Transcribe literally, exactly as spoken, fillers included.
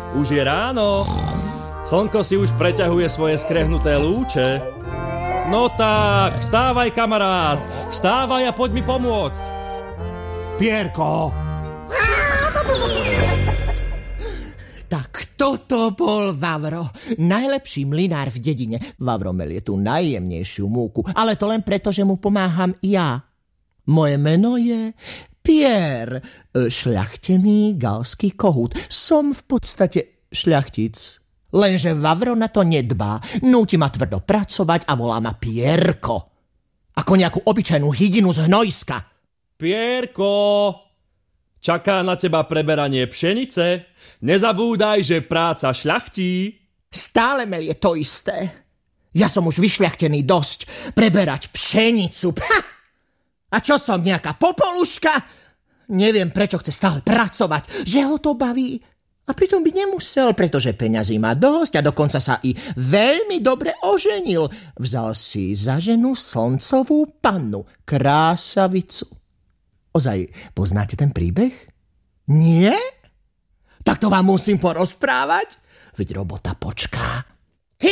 Už je ráno. Slnko si už preťahuje svoje skrehnuté lúče. No tak, vstávaj, kamarát. Vstávaj a poď mi pomôcť. Pierko! Tak toto bol Vavro, najlepší mlynár v dedine. Vavro melie tú najjemnejšiu múku, ale to len preto, že mu pomáham ja. Moje meno je Pierre, šľachtený galský kohút. Som v podstate šľachtic. Lenže Vavro na to nedbá. Núti ma tvrdo pracovať a volá ma Pierko. Ako nejakú obyčajnú hydinu z hnojska. Pierko! Čaká na teba preberanie pšenice. Nezabúdaj, že práca šľachtí. Stále melie to isté. Ja som už vyšľachtený dosť. Preberať pšenicu. Ha! A čo som, nejaká popoluška? Neviem, prečo chce stále pracovať. Že ho to baví. A pritom by nemusel, pretože peňazí má dosť a dokonca sa i veľmi dobre oženil. Vzal si za ženu slncovú pannu, krásavicu. Ozaj, poznáte ten príbeh? Nie? Tak to vám musím porozprávať? Veď robota počká.